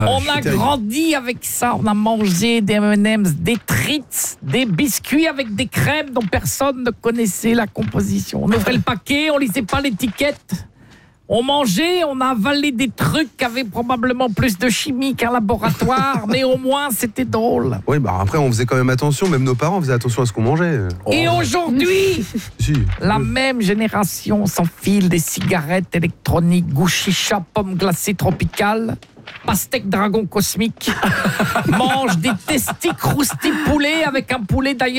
On a grandi avec ça, on a mangé des M&M's, des treats, des biscuits avec des crèmes dont personne ne connaissait la composition. On ouvrait le paquet, on lisait pas l'étiquette. On mangeait, on a avalé des trucs qui avaient probablement plus de chimie qu'un laboratoire, mais au moins c'était drôle. Oui, bah après on faisait quand même attention, même nos parents faisaient attention à ce qu'on mangeait. Et aujourd'hui, Si. la même génération s'enfile des cigarettes électroniques, goût chicha, pommes glacées tropicales, pastèque dragon cosmique, mange des testis croustilles poulet avec un poulet d'ailleurs